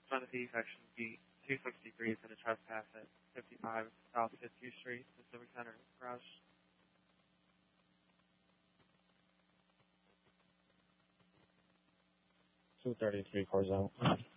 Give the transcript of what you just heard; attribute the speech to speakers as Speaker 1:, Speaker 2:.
Speaker 1: Son of Thief, Section B, 263 for the trespass at 55 South 5th Street, Pacific Center, Garage.
Speaker 2: 233 cars out.